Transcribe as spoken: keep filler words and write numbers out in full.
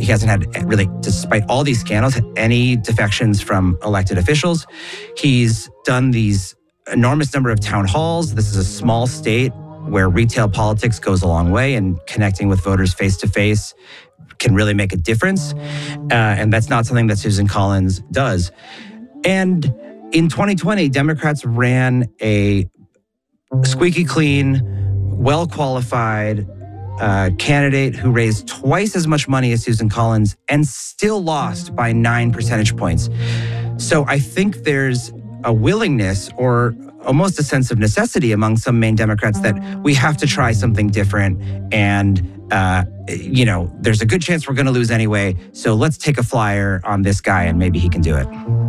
He hasn't had really, despite all these scandals, any defections from elected officials. He's done these enormous number of town halls. This is a small state where retail politics goes a long way, and connecting with voters face to face can really make a difference. Uh, and that's not something that Susan Collins does. And in twenty twenty, Democrats ran a squeaky clean, well-qualified uh, candidate who raised twice as much money as Susan Collins and still lost by nine percentage points. So I think there's a willingness, or almost a sense of necessity among some Maine Democrats, that we have to try something different. And, uh, you know, there's a good chance we're going to lose anyway. So let's take a flyer on this guy and maybe he can do it.